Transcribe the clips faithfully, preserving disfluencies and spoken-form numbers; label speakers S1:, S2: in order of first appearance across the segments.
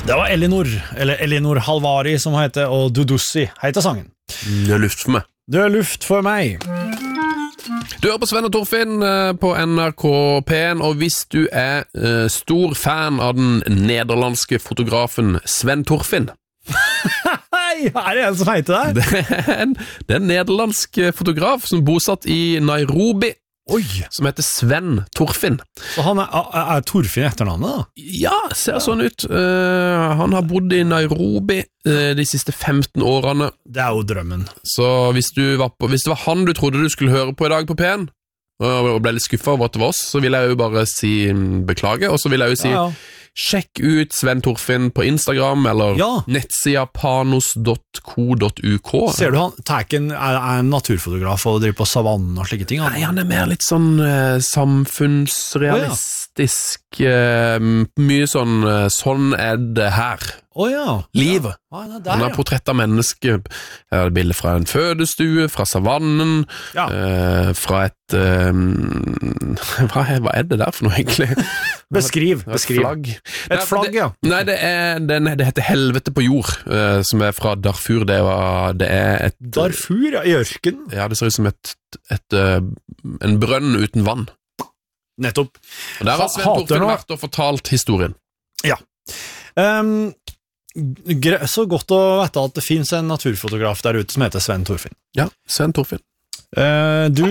S1: Det var Elinor, eller Elinor Halvari som heter, og Dudussi heter sangen.
S2: Det er luft for meg.
S1: Det er luft for meg.
S2: Du hører på Sven og Torfinn på N R K P en, og hvis du er uh, stor fan av den nederlandske fotografen Sven Torfinn
S1: Hei, er det en som heter det?
S2: Det er en, det er en nederlandsk fotograf som bosatt i Nairobi,
S1: Oi.
S2: Som heter Sven Torfinn.
S1: Så han er, er, er Torfinn etternavnet da?
S2: Ja, ser sånn ut. Uh, han har bodd i Nairobi uh, de siste femten årene.
S1: Det er jo drømmen.
S2: Så hvis, du var på, hvis det var han du trodde du skulle høre på i dag på P en, og ble litt skuffet over at det var oss, så vil jeg jo bare si beklage, og så vil jeg jo si ja, ja. Sjekk ut Sven Torfinn på Instagram, eller ja. nettsida panos dot co dot u k.
S1: Ser du han, Tæken er, er en naturfotograf og driver på savannen og slike ting? Han.
S2: Nei, han er mer litt sånn uh, samfunnsrealistisk, oh, ja. uh, mye sånn, uh, sånn er det her.
S1: Oh, ja.
S2: Livet.
S1: Ja. Ah, der,
S2: han har
S1: ja.
S2: portrett av mennesker, uh, bilder fra en fødestue, fra savannen, ja. uh, fra et uh, hva, er, hva er det der for noe egentlig?
S1: Beskriv, beskriv.
S2: Et flagg.
S1: Et flagg, ja.
S2: Det, nei, det, er, det, det heter Helvete på jord, uh, som er fra Darfur. Det, var, det er et...
S1: Darfur, ja, i ørken.
S2: Ja, det ser ut som et, et, uh, en brønn uten vann.
S1: Nettopp.
S2: Og der har Sven Torfinn vært og fortalt historien.
S1: Ja. Um, så godt å vite at det finnes en naturfotograf der ute som heter Sven Torfinn.
S2: Ja, Sven Torfinn.
S1: Uh, du,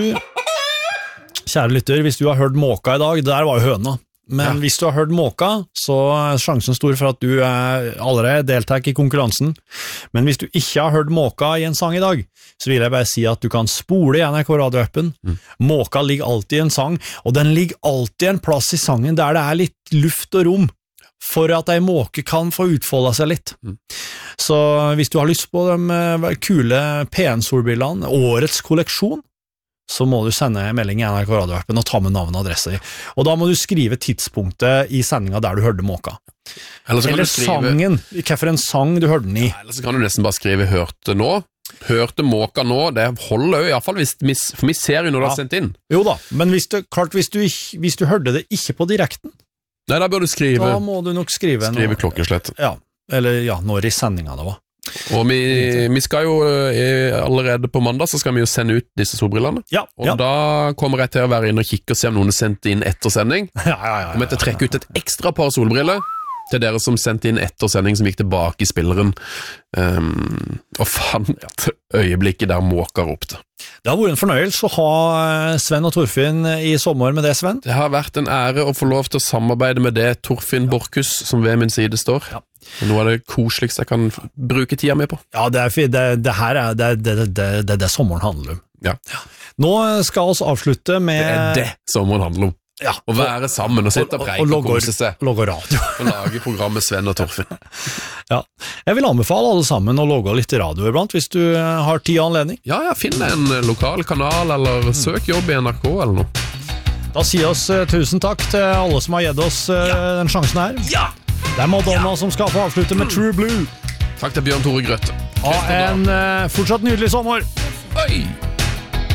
S1: kjære lytter, hvis du har hørt måka i dag, det der var jo høna. Men ja. Hvis du har hørt måka, så er sjansen stor for at du er allerede deltar i konkurransen. Men hvis du ikke har hørt måka i en sang i dag, så vil jeg bare si at du kan spole i N R K Radio-appen. Mm. Måka ligger alltid i en sang, og den ligger alltid en plass i sangen der det er litt luft og rom, for at en måke kan få utfolde seg litt. Mm. Så hvis du har lyst på de kule P en-solbrillene, årets kolleksjon, så må du sende en melding i N R K Radio-appen og ta med navn og adresse. Og da må du skrive tidspunktet i sendingen der du hørte måka. Eller, eller skrive... sangen, hvilken en sang du hørte den i.
S2: Eller så kan du nesten bare skrive hørte nå. Hørte måka nå, det holder jo i hvert fall, hvis, for vi ser jo når du ja. Har sendt inn.
S1: Jo da, men hvis du, klart, hvis du, hvis du hørte det ikke på direkten,
S2: nei, da bør du skrive...
S1: Da må du nok skrive...
S2: Skrive noe, klokkeslett.
S1: Ja, eller ja, når i sendingen det var.
S2: Og vi, vi skal jo allerede på mandag så skal vi jo sende ut disse solbrillene.
S1: Ja,
S2: og
S1: ja.
S2: Da kommer jeg til å være inn og kikke og se om noen har sendt inn etter sending.
S1: Ja, ja, ja, ja,
S2: Kommer jeg til å trekke ut et ekstra par solbriller til dere som sendte inn etter sending, som gikk tilbake i spilleren um, og fant øyeblikket der måka ropte.
S1: Det har vært en fornøyelse å ha Sven og Torfinn i sommer med det, Sven.
S2: Det har vært en ære å få lov til å samarbeide med det Torfinn Borchhus som ved min side står. Ja. Noe av det koseligste jeg kan bruke tida med på.
S1: Ja, det, er, det, det her er det, det, det, det, det sommeren handler om.
S2: Ja.
S1: Nå skal vi avslutte med...
S2: Det er det sommeren handler om.
S1: Ja.
S2: Å være sammen og sitte og preike og, og, og kose seg.
S1: Og logge radio.
S2: Og lage programmet Sven og Torfinn.
S1: Ja. Jeg vil anbefale alle sammen å logge litt radio iblant, hvis du har tid og anledning.
S2: Ja, ja, finn en lokal kanal, eller søk jobb i N R K eller noe.
S1: Da sier oss uh, tusen takk til alle som har gitt oss uh, ja. Den sjansen her.
S2: Ja!
S1: Det er Madonna ja. Som skal få avslutte med True Blue.
S2: Takk til Bjørn Tore Grøtte.
S1: Ha en uh, fortsatt nydelig sommer.
S2: Oi!